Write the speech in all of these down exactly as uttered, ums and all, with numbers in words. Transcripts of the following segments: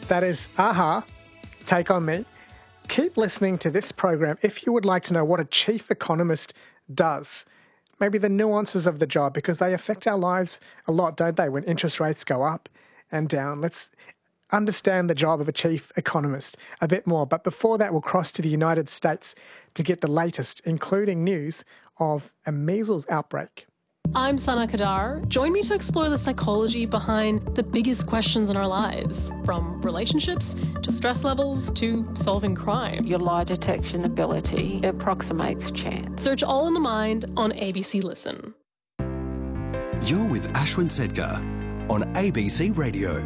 That is A-ha, Take On Me. Keep listening to this program if you would like to know what a chief economist does. Maybe the nuances of the job, because they affect our lives a lot, don't they, when interest rates go up and down. Let's understand the job of a chief economist a bit more. But before that, we'll cross to the United States to get the latest, including news of a measles outbreak. I'm Sana Kadar. Join me to explore the psychology behind the biggest questions in our lives, from relationships to stress levels to solving crime. Your lie detection ability approximates chance. Search All in the Mind on A B C Listen. You're with Ashwin Sedkar on A B C Radio.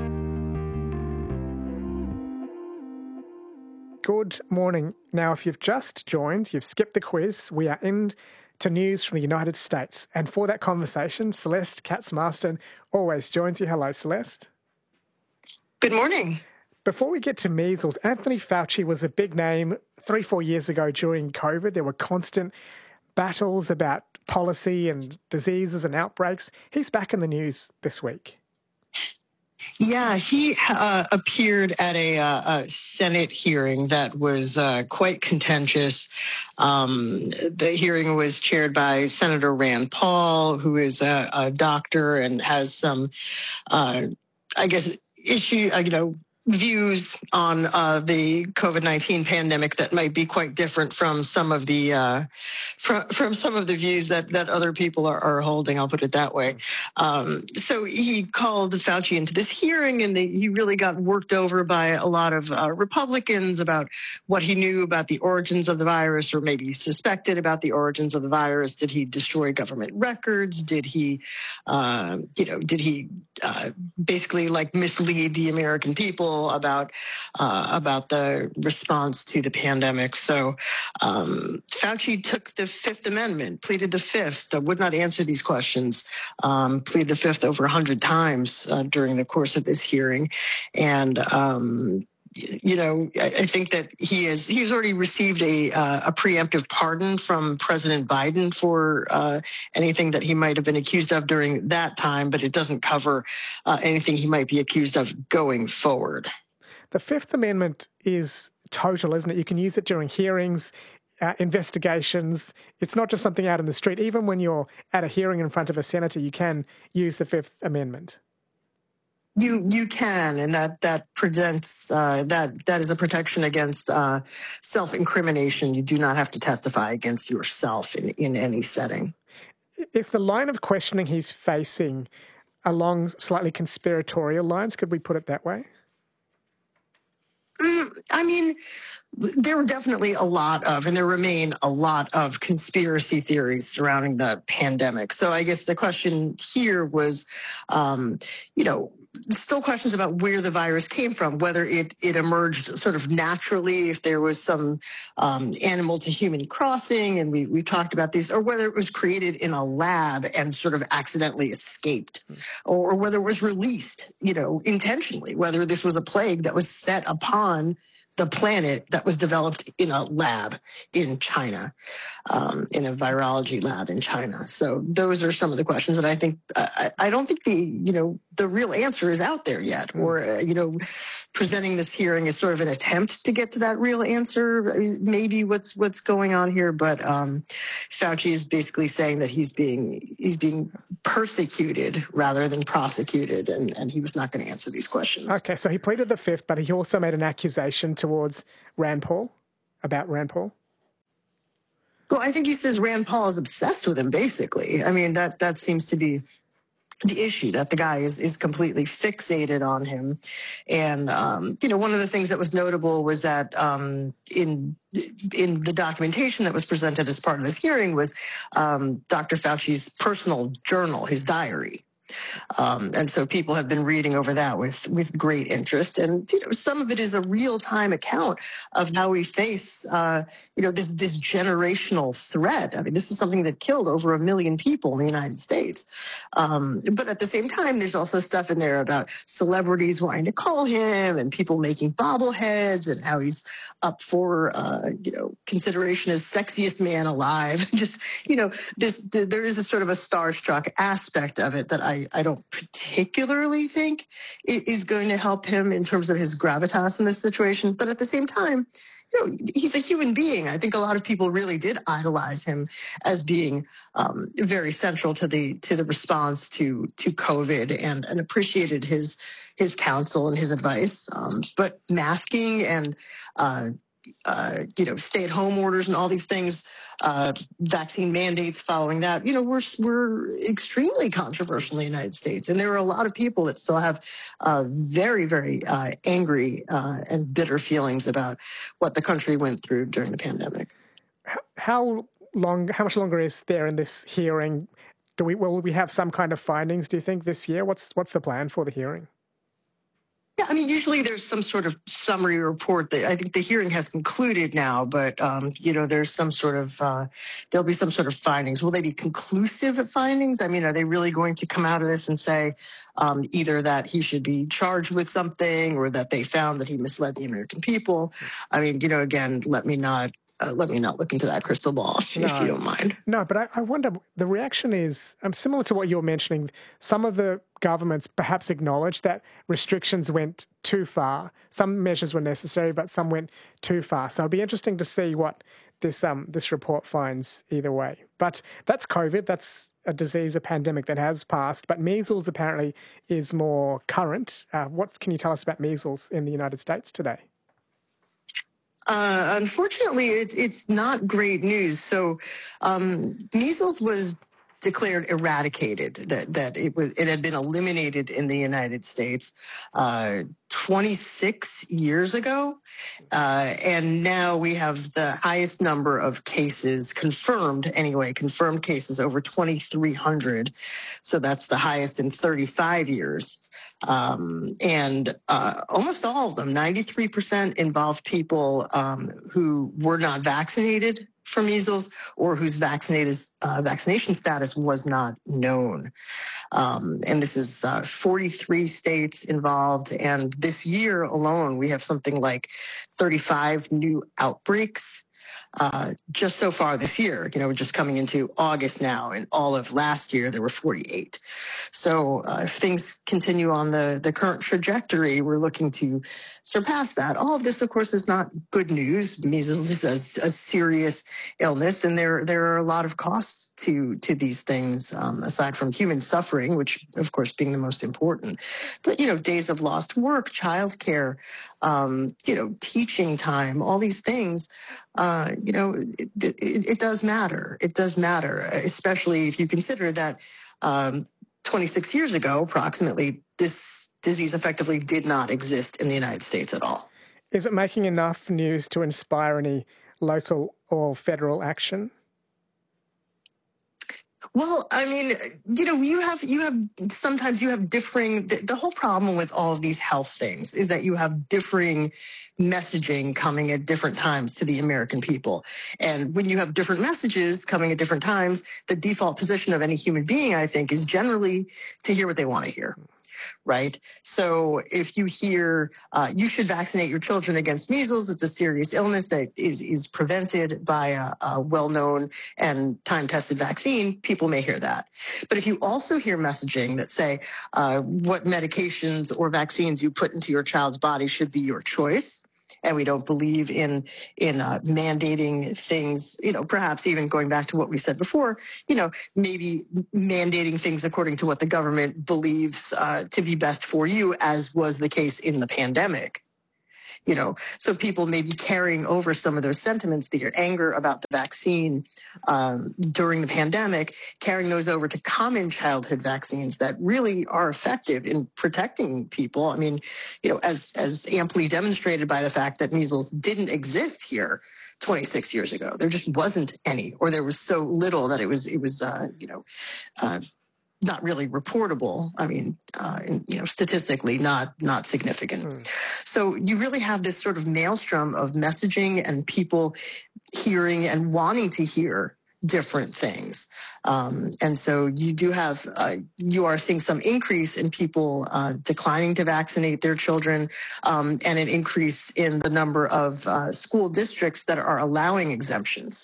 Good morning. Now, if you've just joined, you've skipped the quiz, we are in to news from the United States. And for that conversation, Celeste Katz-Marston always joins you. Hello, Celeste. Good morning. Before we get to measles, Anthony Fauci was a big name three, four years ago during COVID. There were constant battles about policy and diseases and outbreaks. He's back in the news this week. Yeah, he uh, appeared at a, uh, a Senate hearing that was uh, quite contentious. Um, the hearing was chaired by Senator Rand Paul, who is a, a doctor and has some, uh, I guess, issue, uh, you know, views on uh, the COVID nineteen pandemic that might be quite different from some of the uh, from from some of the views that that other people are, are holding. I'll put it that way. Um, so he called Fauci into this hearing, and the, he really got worked over by a lot of uh, Republicans about what he knew about the origins of the virus, or maybe suspected about the origins of the virus. Did he destroy government records? Did he, uh, you know, did he uh, basically like mislead the American people about uh, about the response to the pandemic? So um, Fauci took the Fifth Amendment, pleaded the Fifth, uh, would not answer these questions, um, pleaded the Fifth over a hundred times uh, during the course of this hearing. And um, you know, I, I think that he is he's already received a uh, a preemptive pardon from President Biden for uh, anything that he might have been accused of during that time, but it doesn't cover uh, anything he might be accused of going forward. The Fifth Amendment is total, isn't it? You can use it during hearings, uh, investigations. It's not just something out in the street. Even when you're at a hearing in front of a senator, you can use the Fifth Amendment. You you can, and that that presents uh, that that is a protection against uh, self-incrimination. You do not have to testify against yourself in, in any setting. Is the line of questioning he's facing along slightly conspiratorial lines? Could we put it that way? Mm, I mean, there were definitely a lot of, and there remain a lot of conspiracy theories surrounding the pandemic. So I guess the question here was, um, you know, still questions about where the virus came from, whether it, it emerged sort of naturally, if there was some um, animal to human crossing, and we, we talked about these, or whether it was created in a lab and sort of accidentally escaped, or, or whether it was released, you know, intentionally, whether this was a plague that was set upon the planet that was developed in a lab in China, um, in a virology lab in China. So those are some of the questions that I think, I, I don't think the, you know, the real answer is out there yet, or, uh, you know, presenting this hearing is sort of an attempt to get to that real answer, maybe what's what's going on here. But um, Fauci is basically saying that he's being he's being persecuted rather than prosecuted, and, and he was not going to answer these questions. Okay, so he pleaded the Fifth, but he also made an accusation towards Rand Paul, about Rand Paul. Well, I think he says Rand Paul is obsessed with him, basically. I mean, that that seems to be the issue, that the guy is is completely fixated on him. And, um, you know, one of the things that was notable was that um, in in the documentation that was presented as part of this hearing was um, Doctor Fauci's personal journal, his diary. Um, and so people have been reading over that with, with great interest. And, you know, some of it is a real-time account of how we face, uh, you know, this, this generational threat. I mean, this is something that killed over a million people in the United States. Um, but at the same time, there's also stuff in there about celebrities wanting to call him and people making bobbleheads and how he's up for, uh, you know, consideration as sexiest man alive. Just, you know, this, there is a sort of a starstruck aspect of it that I I, I don't particularly think it is going to help him in terms of his gravitas in this situation. But at the same time, you know, he's a human being. I think a lot of people really did idolize him as being um, very central to the to the response to to COVID, and, and appreciated his his counsel and his advice. Um, but masking and uh, uh, you know, stay-at-home orders and all these things, uh, vaccine mandates following that, you know, we're, we're extremely controversial in the United States. And there are a lot of people that still have uh, very, very uh, angry uh, and bitter feelings about what the country went through during the pandemic. How long, how much longer is there in this hearing? Do we, will we have some kind of findings, do you think, this year? What's, what's the plan for the hearing? Yeah, I mean, usually there's some sort of summary report that I think the hearing has concluded now, but, um, you know, there's some sort of, uh, there'll be some sort of findings. Will they be conclusive findings? I mean, are they really going to come out of this and say um, either that he should be charged with something or that they found that he misled the American people? I mean, you know, again, let me not Uh, let me not look into that crystal ball, if, no, if you don't mind. No, but I, I wonder, the reaction is um, similar to what you're mentioning. Some of the governments perhaps acknowledged that restrictions went too far. Some measures were necessary, but some went too far. So it'll be interesting to see what this um this report finds either way. But that's COVID. That's a disease, a pandemic that has passed. But measles apparently is more current. Uh, what can you tell us about measles in the United States today? Uh, unfortunately, it, it's not great news. So um, measles was declared eradicated, that that it was it had been eliminated in the United States uh, twenty-six years ago, uh, and now we have the highest number of cases confirmed. Anyway, confirmed cases over twenty-three hundred, so that's the highest in thirty-five years. Um, and uh, almost all of them, ninety-three percent, involved people um, who were not vaccinated for measles or whose vaccinated uh, vaccination status was not known. Um, and this is uh, forty-three states involved. And this year alone, we have something like thirty-five new outbreaks. Uh, just so far this year, you know, we're just coming into August now, and all of last year there were forty-eight. So uh, if things continue on the, the current trajectory, we're looking to surpass that. All of this, of course, is not good news. Measles is a, a serious illness, and there there are a lot of costs to to these things, um, aside from human suffering, which, of course, being the most important. But, you know, days of lost work, childcare, um, you know, teaching time, all these things. Uh, you know, it, it, it does matter. It does matter, especially if you consider that um, twenty-six years ago, approximately, this disease effectively did not exist in the United States at all. Is it making enough news to inspire any local or federal action? Well, I mean, you know, you have, you have, sometimes you have differing, the, the whole problem with all of these health things is that you have differing messaging coming at different times to the American people. And when you have different messages coming at different times, the default position of any human being, I think, is generally to hear what they want to hear. Right. So if you hear uh, you should vaccinate your children against measles, it's a serious illness that is, is prevented by a, a well-known and time-tested vaccine, people may hear that. But if you also hear messaging that say uh, what medications or vaccines you put into your child's body should be your choice, and we don't believe in in uh, mandating things, you know, perhaps even going back to what we said before, you know, maybe mandating things according to what the government believes uh, to be best for you, as was the case in the pandemic. You know, so people may be carrying over some of those sentiments, their anger about the vaccine um, during the pandemic, carrying those over to common childhood vaccines that really are effective in protecting people. I mean, you know, as as amply demonstrated by the fact that measles didn't exist here twenty-six years ago. There just wasn't any, or there was so little that it was it was uh, you know. Uh, not really reportable. I mean, uh, and, you know, statistically not not significant. Mm. So you really have this sort of maelstrom of messaging and people hearing and wanting to hear different things. Um, and so you do have, uh, you are seeing some increase in people uh, declining to vaccinate their children, um, and an increase in the number of uh, school districts that are allowing exemptions.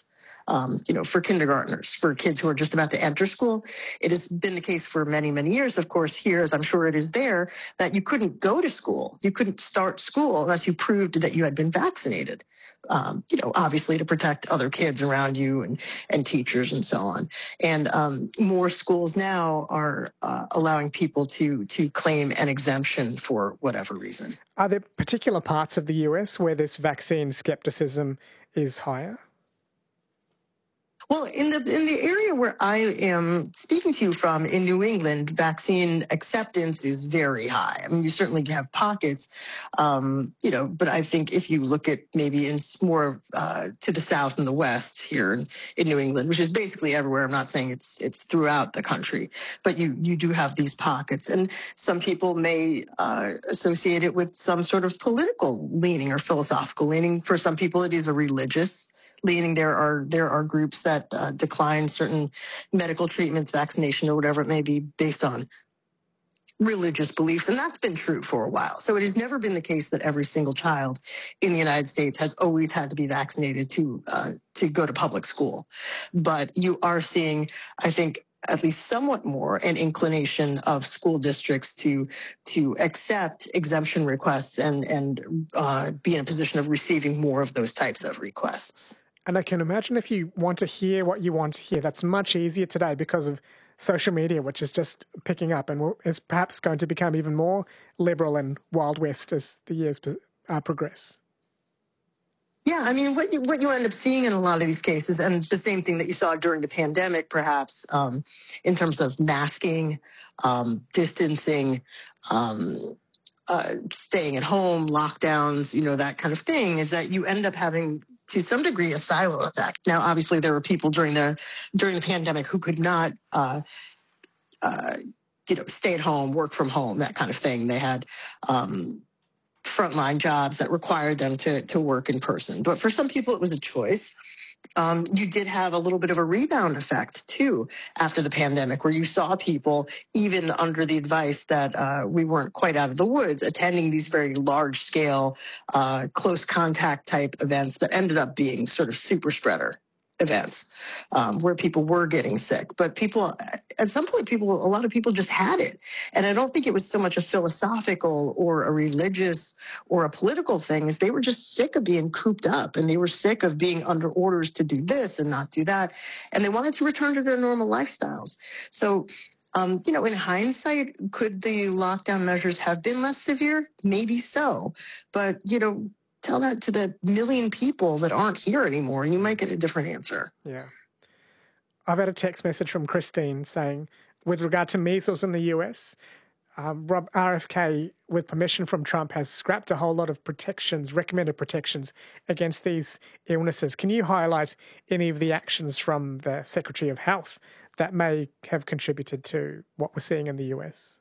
um, you know, for kindergartners, for kids who are just about to enter school. It has been the case for many, many years, of course, here, as I'm sure it is there, that you couldn't go to school. You couldn't start school unless you proved that you had been vaccinated, um, you know, obviously to protect other kids around you and, and teachers and so on. And um, more schools now are uh, allowing people to to claim an exemption for whatever reason. Are there particular parts of the U S where this vaccine skepticism is higher? Well, in the in the area where I am speaking to you from, in New England, vaccine acceptance is very high. I mean, you certainly have pockets, um, you know, but I think if you look at maybe in more uh, to the south and the west here in, in New England, which is basically everywhere. I'm not saying it's it's throughout the country, but you you do have these pockets, and some people may uh, associate it with some sort of political leaning or philosophical leaning. For some people, it is a religious leaning. There are there are groups that uh, decline certain medical treatments, vaccination, or whatever it may be, based on religious beliefs, and that's been true for a while. So it has never been the case that every single child in the United States has always had to be vaccinated to uh, to go to public school. But you are seeing, I think, at least somewhat more an inclination of school districts to to accept exemption requests and and uh, be in a position of receiving more of those types of requests. And I can imagine if you want to hear what you want to hear, that's much easier today because of social media, which is just picking up and is perhaps going to become even more liberal and Wild West as the years uh, progress. Yeah, I mean, what you what you end up seeing in a lot of these cases, and the same thing that you saw during the pandemic, perhaps, um, in terms of masking, um, distancing, um, uh, staying at home, lockdowns, you know, that kind of thing, is that you end up having, to some degree, a silo effect. Now, obviously, there were people during the during the pandemic who could not, uh, uh, you know, stay at home, work from home, that kind of thing. They had um, frontline jobs that required them to to work in person. But for some people, it was a choice. Um, you did have a little bit of a rebound effect, too, after the pandemic, where you saw people, even under the advice that uh, we weren't quite out of the woods, attending these very large-scale, uh, close contact type events that ended up being sort of super spreader events, um, where people were getting sick. But people, at some point, people, a lot of people just had it. And I don't think it was so much a philosophical or a religious or a political thing, as they were just sick of being cooped up, and they were sick of being under orders to do this and not do that. And they wanted to return to their normal lifestyles. So, um, you know, in hindsight, could the lockdown measures have been less severe? Maybe so. But, you know, tell that to the million people that aren't here anymore, and you might get a different answer. Yeah. I've had a text message from Christine saying, with regard to measles in the U S, um, Rob, R F K, with permission from Trump, has scrapped a whole lot of protections, recommended protections against these illnesses. Can you highlight any of the actions from the Secretary of Health that may have contributed to what we're seeing in the U S?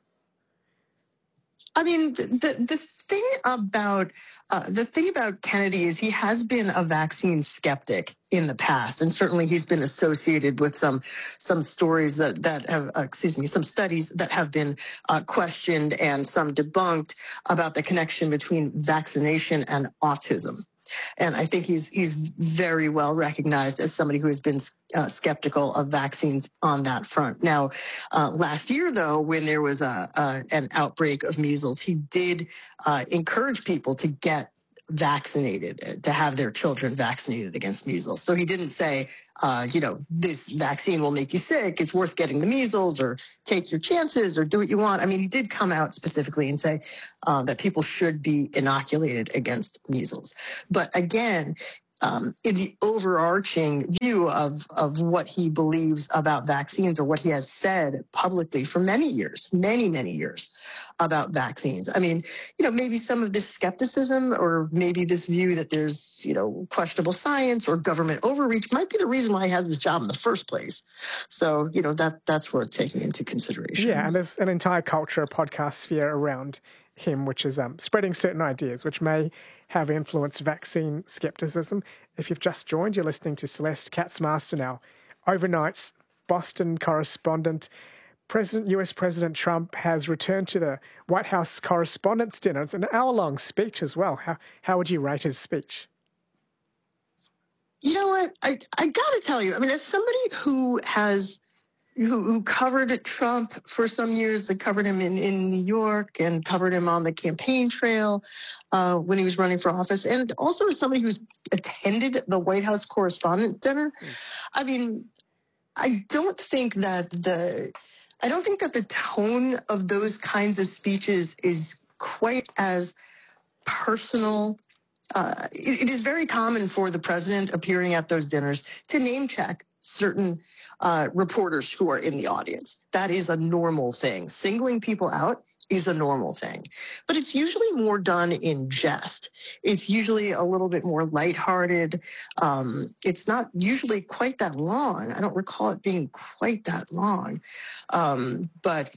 I mean, the the thing about uh, the thing about Kennedy is he has been a vaccine skeptic in the past, and certainly he's been associated with some some stories that that have uh, excuse me some studies that have been uh, questioned and some debunked about the connection between vaccination and autism. And I think he's he's very well recognized as somebody who has been uh, skeptical of vaccines on that front. Now, uh, last year, though, when there was a, a an outbreak of measles, he did uh, encourage people to get vaccinated, to have their children vaccinated against measles. So he didn't say, uh, you know, this vaccine will make you sick, it's worth getting the measles, or take your chances, or do what you want. I mean, he did come out specifically and say uh, that people should be inoculated against measles. But again, Um, in the overarching view of, of what he believes about vaccines, or what he has said publicly for many years, many, many years about vaccines. I mean, you know, maybe some of this skepticism, or maybe this view that there's, you know, questionable science or government overreach might be the reason why he has this job in the first place. So, you know, that that's worth taking into consideration. Yeah, and there's an entire culture, a podcast sphere around him, which is um, spreading certain ideas, which may have influenced vaccine skepticism. If you've just joined, you're listening to Celeste Katz-Master now, overnight's Boston correspondent. President, U S President Trump has returned to the White House Correspondents' Dinner. It's an hour-long speech as well. How how would you rate his speech? You know what? I, I got to tell you, I mean, as somebody who has who, who covered Trump for some years, I covered him in, in New York and covered him on the campaign trail uh, when he was running for office, and also as somebody who's attended the White House Correspondents' Dinner. Mm. I mean, I don't think that the I don't think that the tone of those kinds of speeches is quite as personal. Uh, it, it is very common for the president appearing at those dinners to name check certain uh, reporters who are in the audience. That is a normal thing. Singling people out is a normal thing. But it's usually more done in jest. It's usually a little bit more lighthearted. Um, it's not usually quite that long. I don't recall it being quite that long. Um, but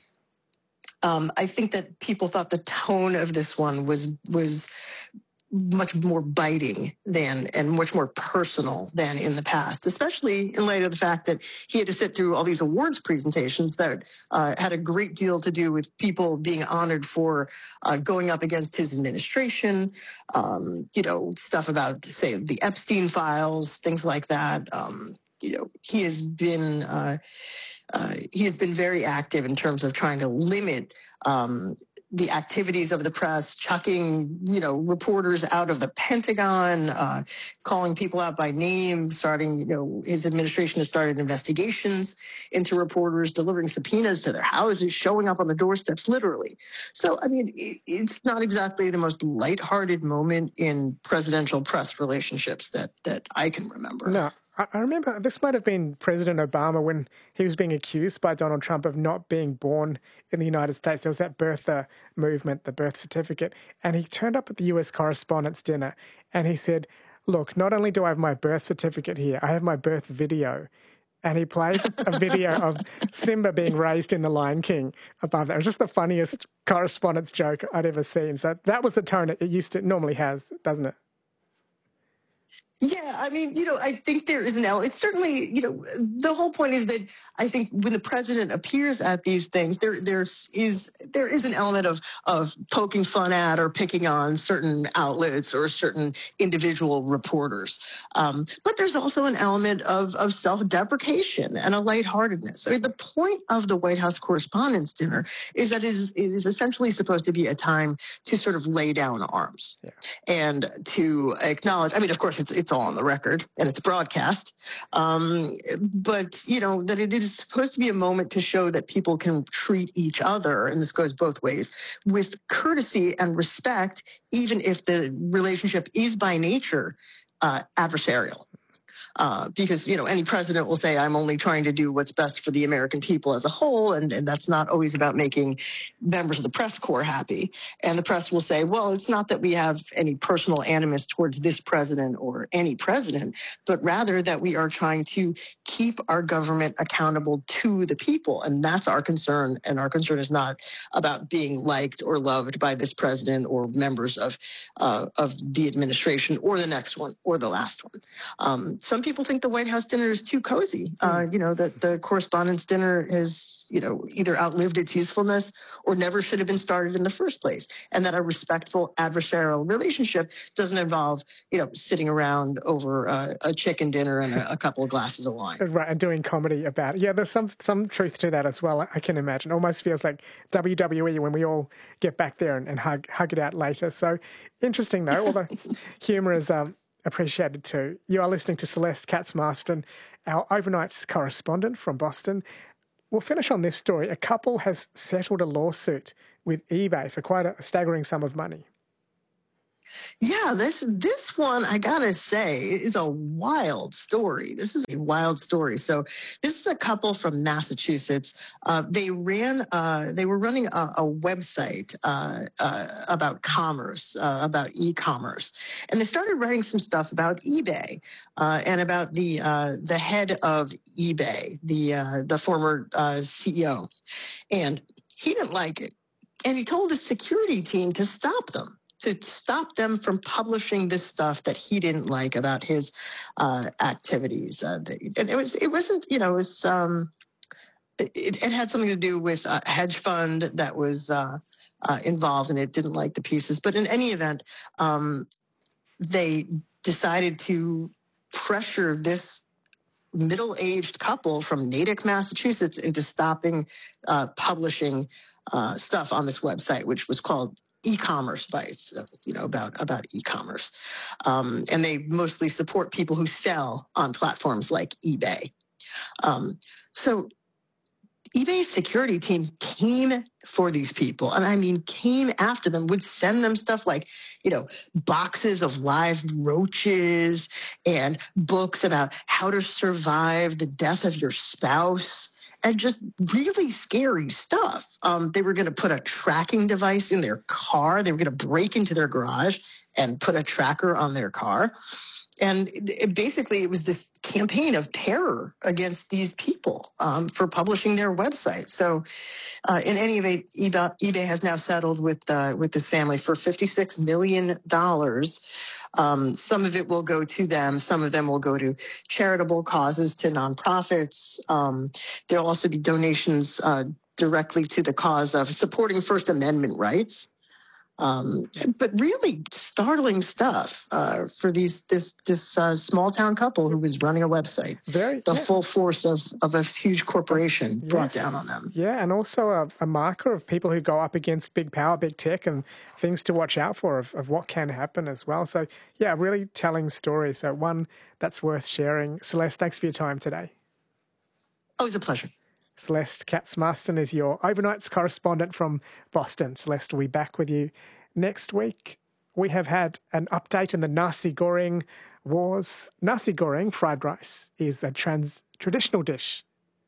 um, I think that people thought the tone of this one was was much more biting than and much more personal than in the past, especially in light of the fact that he had to sit through all these awards presentations that uh, had a great deal to do with people being honored for uh, going up against his administration, um, you know, stuff about, say, the Epstein files, things like that. Um, you know, he has been uh, uh, he has been very active in terms of trying to limit um, the activities of the press, chucking, you know, reporters out of the Pentagon, uh, calling people out by name, starting, you know, his administration has started investigations into reporters, delivering subpoenas to their houses, showing up on the doorsteps, literally. So, I mean, it's not exactly the most lighthearted moment in presidential press relationships that, that I can remember. No. I remember this might have been President Obama when he was being accused by Donald Trump of not being born in the United States. There was that birther movement, the birth certificate, and he turned up at the U S Correspondents' Dinner and he said, look, not only do I have my birth certificate here, I have my birth video. And he played a video of Simba being raised in The Lion King above that. It was just the funniest correspondence joke I'd ever seen. So that was the tone it used to normally has, doesn't it? Yeah, I mean, you know, I think there is an element. It's certainly, you know, the whole point is that I think when the president appears at these things, there there is there is an element of of poking fun at or picking on certain outlets or certain individual reporters. Um, but there's also an element of of self-deprecation and a lightheartedness. I mean, the point of the White House Correspondents' Dinner is that it is, it is essentially supposed to be a time to sort of lay down arms yeah. and to acknowledge. I mean, of course, it's it's all on the record and it's broadcast. Um, but, you know, that it is supposed to be a moment to show that people can treat each other, and this goes both ways, with courtesy and respect, even if the relationship is by nature uh, adversarial. Uh, because, you know, any president will say, I'm only trying to do what's best for the American people as a whole. And, and that's not always about making members of the press corps happy. And the press will say, well, it's not that we have any personal animus towards this president or any president, but rather that we are trying to keep our government accountable to the people. And that's our concern. And our concern is not about being liked or loved by this president or members of uh, of the administration or the next one or the last one. Um, some people think the White House dinner is too cozy. Uh, you know, that the Correspondents' Dinner has, you know, either outlived its usefulness or never should have been started in the first place. And that a respectful adversarial relationship doesn't involve, you know, sitting around over uh, a chicken dinner and a, a couple of glasses of wine. Right, and doing comedy about it. Yeah, there's some some truth to that as well, I can imagine. Almost feels like W W E when we all get back there and, and hug hug it out later. So interesting, though, although humour is um, appreciated too. You are listening to Celeste Katz-Marston, our overnights correspondent from Boston. We'll finish on this story. A couple has settled a lawsuit with eBay for quite a staggering sum of money. Yeah, this this one, I gotta say, is a wild story. This is a wild story. So this is a couple from Massachusetts. Uh, they ran, uh, they were running a, a website uh, uh, about commerce, uh, about e-commerce, and they started writing some stuff about eBay uh, and about the uh, the head of eBay, the uh, the former uh, C E O, and he didn't like it, and he told the security team to stop them. to stop them from publishing this stuff that he didn't like about his uh, activities. Uh, that, and it was, it wasn't, you know, it was, um, it, it had something to do with a hedge fund that was uh, uh, involved, and it didn't like the pieces. But in any event, um, they decided to pressure this middle-aged couple from Natick, Massachusetts, into stopping uh, publishing uh, stuff on this website, which was called E-commerce Bites, you know, about about e-commerce. Um, and they mostly support people who sell on platforms like eBay. Um, so eBay's security team came for these people, and I mean came after them, would send them stuff like, you know, boxes of live roaches and books about how to survive the death of your spouse, and just really scary stuff. Um, they were going to put a tracking device in their car. They were going to break into their garage and put a tracker on their car. And it, basically, it was this campaign of terror against these people um, for publishing their website. So uh, in any event, eBay, eBay has now settled with uh, with this family for fifty-six million dollars. Um, some of it will go to them. Some of them will go to charitable causes, to nonprofits. Um, there'll also be donations uh, directly to the cause of supporting First Amendment rights. Um, but really startling stuff uh, for these this this uh, small town couple who was running a website. Very the yeah. full force of, of a huge corporation yes. brought down on them. Yeah, and also a, a marker of people who go up against big power, big tech, and things to watch out for of, of what can happen as well. So yeah, really telling story. So one that's worth sharing. Celeste, thanks for your time today. Always a pleasure. Celeste Katz-Marston is your overnights correspondent from Boston. Celeste will be back with you next week. We have had an update in the nasi goreng wars. Nasi goreng, fried rice, is a trans- traditional dish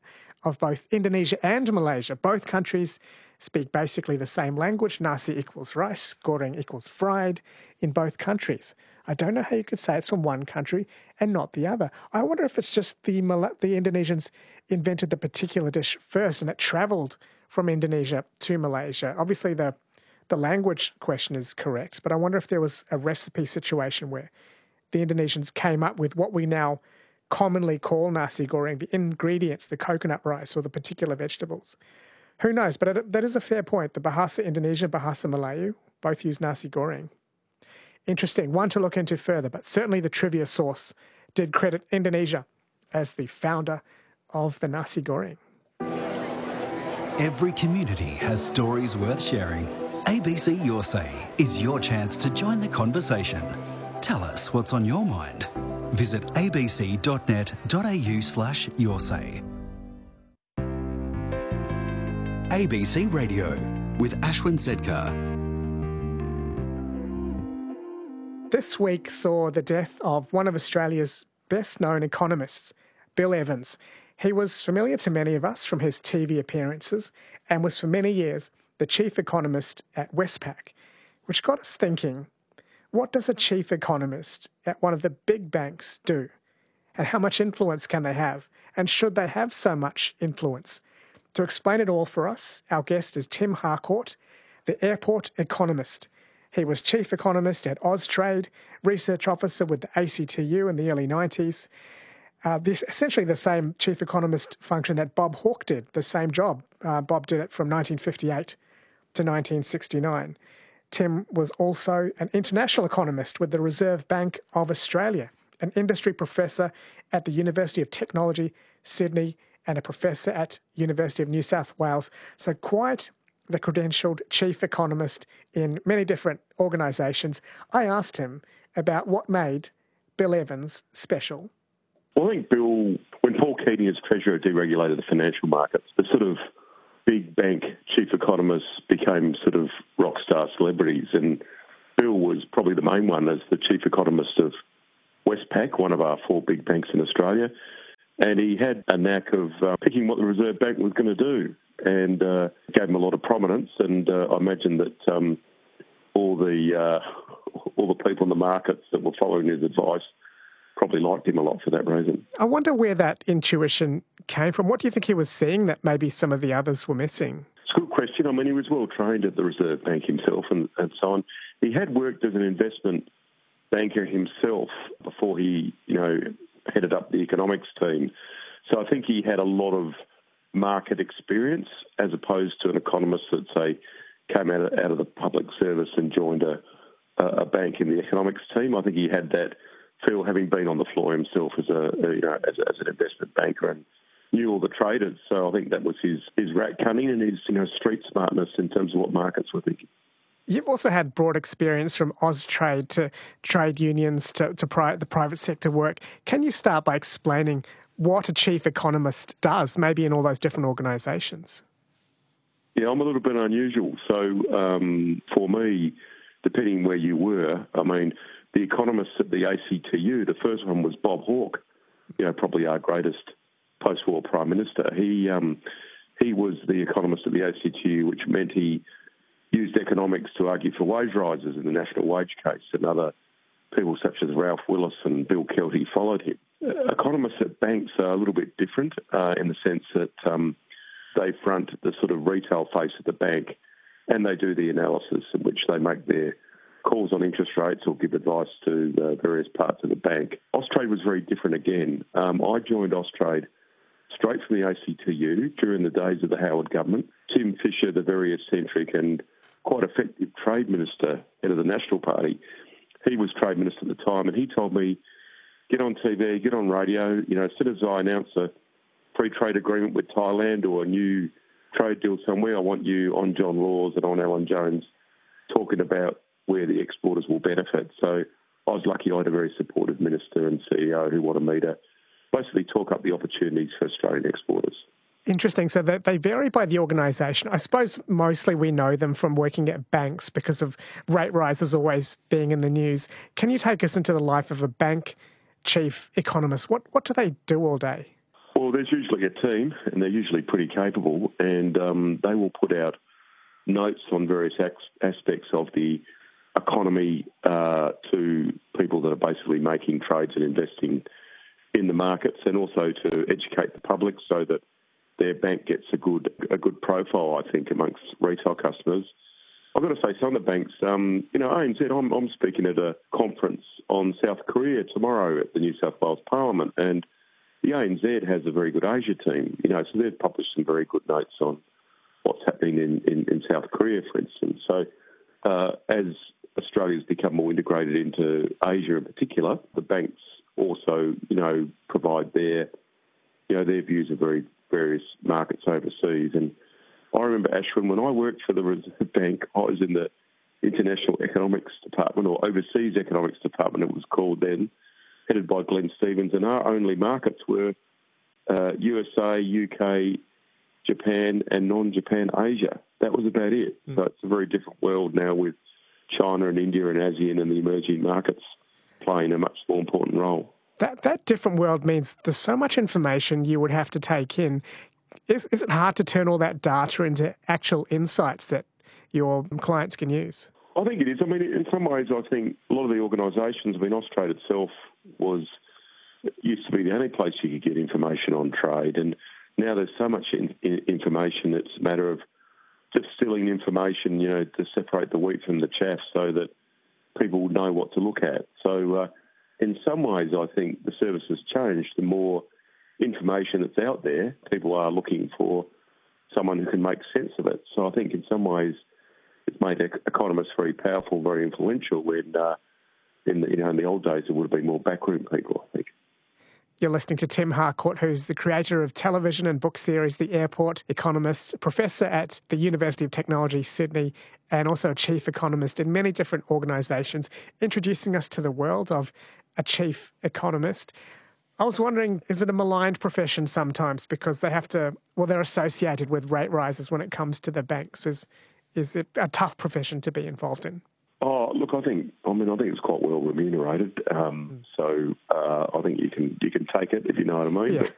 of both Indonesia and Malaysia. Both countries speak basically the same language. Nasi equals rice, goreng equals fried in both countries. I don't know how you could say it's from one country and not the other. I wonder if it's just the Mal- the Indonesians invented the particular dish first and it travelled from Indonesia to Malaysia. Obviously, the the language question is correct, but I wonder if there was a recipe situation where the Indonesians came up with what we now commonly call nasi goreng, the ingredients, the coconut rice or the particular vegetables. Who knows? But it, that is a fair point. The Bahasa Indonesia, Bahasa Melayu, both use nasi goreng. Interesting, one to look into further, but certainly the trivia source did credit Indonesia as the founder of the nasi goreng. Every community has stories worth sharing. A B C Your Say is your chance to join the conversation. Tell us what's on your mind. Visit abc.net.au slash your say. A B C Radio with Ashwin Sedkar. This week saw the death of one of Australia's best-known economists, Bill Evans. He was familiar to many of us from his T V appearances and was for many years the chief economist at Westpac, which got us thinking, what does a chief economist at one of the big banks do? And how much influence can they have? And should they have so much influence? To explain it all for us, our guest is Tim Harcourt, the airport economist. He was chief economist at Austrade, research officer with the A C T U in the early nineties. Uh, this, essentially the same chief economist function that Bob Hawke did, the same job. Uh, Bob did it from nineteen fifty-eight to nineteen sixty-nine. Tim was also an international economist with the Reserve Bank of Australia, an industry professor at the University of Technology, Sydney, and a professor at University of New South Wales. So quite the credentialed chief economist in many different organisations. I asked him about what made Bill Evans special. Well, I think Bill, when Paul Keating as Treasurer deregulated the financial markets, the sort of big bank chief economists became sort of rock star celebrities, and Bill was probably the main one as the chief economist of Westpac, one of our four big banks in Australia. And he had a knack of uh, picking what the Reserve Bank was going to do, and uh, gave him a lot of prominence. And uh, I imagine that um, all the uh, all the people in the markets that were following his advice probably liked him a lot for that reason. I wonder where that intuition came from. What do you think he was seeing that maybe some of the others were missing? It's a good question. I mean, he was well trained at the Reserve Bank himself and, and so on. He had worked as an investment banker himself before he, you know, headed up the economics team. So I think he had a lot of market experience as opposed to an economist that, say, came out of, out of the public service and joined a, a bank in the economics team. I think he had that Phil, having been on the floor himself as a, you know, as, as an investment banker and knew all the traders, so I think that was his, his rat cunning and his, you know, street smartness in terms of what markets were thinking. You've also had broad experience from Austrade to trade unions to, to pri- the private sector work. Can you start by explaining what a chief economist does, maybe in all those different organisations? Yeah, I'm a little bit unusual. So um, for me, depending where you were, I mean, the economists at the A C T U, the first one was Bob Hawke, you know, probably our greatest post-war Prime Minister. He um, he was the economist at the A C T U, which meant he used economics to argue for wage rises in the national wage case, and other people such as Ralph Willis and Bill Kelty followed him. Uh, economists at banks are a little bit different uh, in the sense that um, they front the sort of retail face of the bank, and they do the analysis in which they make their calls on interest rates or give advice to the various parts of the bank. Austrade was very different again. Um, I joined Austrade straight from the A C T U during the days of the Howard government. Tim Fischer, the very eccentric and quite effective trade minister, head of the National Party, he was trade minister at the time, and he told me, get on T V, get on radio, you know, as soon as I announce a free trade agreement with Thailand or a new trade deal somewhere, I want you on John Laws and on Alan Jones talking about where the exporters will benefit. So I was lucky I had a very supportive minister and C E O who wanted me to basically talk up the opportunities for Australian exporters. Interesting. So that they vary by the organisation. I suppose mostly we know them from working at banks because of rate rises always being in the news. Can you take us into the life of a bank chief economist? What what do they do all day? Well, there's usually a team, and they're usually pretty capable, and um, they will put out notes on various aspects of the economy uh, to people that are basically making trades and investing in the markets, and also to educate the public so that their bank gets a good a good profile, I think, amongst retail customers. I've got to say, some of the banks, um, you know, A N Z, I'm, I'm speaking at a conference on South Korea tomorrow at the New South Wales Parliament, and the A N Z has a very good Asia team, you know, so they've published some very good notes on what's happening in, in, in South Korea, for instance. So uh, as Australia's become more integrated into Asia in particular, the banks also, you know, provide their, you know, their views of very various markets overseas. And I remember, Ashwin, when I worked for the Reserve Bank, I was in the International Economics Department, or Overseas Economics Department it was called then, headed by Glenn Stevens, and our only markets were uh, U S A, U K, Japan, and non-Japan Asia. That was about it. Mm. So it's a very different world now with China and India and ASEAN and the emerging markets playing a much more important role. That that different world means there's so much information you would have to take in. Is, is it hard to turn all that data into actual insights that your clients can use? I think it is. I mean, in some ways, I think a lot of the organisations, I mean, Austrade itself was, used to be the only place you could get information on trade, and now there's so much in, in, information, it's a matter of distilling information, you know, to separate the wheat from the chaff so that people know what to look at. So uh, in some ways, I think the service has changed. The more information that's out there, people are looking for someone who can make sense of it. So I think in some ways it's made economists very powerful, very influential, when uh, in the, you know, in the old days it would have been more backroom people, I think. You're listening to Tim Harcourt, who's the creator of television and book series The Airport, economist, professor at the University of Technology, Sydney, and also a chief economist in many different organisations, introducing us to the world of a chief economist. I was wondering, is it a maligned profession sometimes because they have to, well, they're associated with rate rises when it comes to the banks? Is is it a tough profession to be involved in? Oh, look, I think, I mean, I think it's quite well remunerated. Um, so uh, I think you can you can take it, if you know what I mean. Yeah. But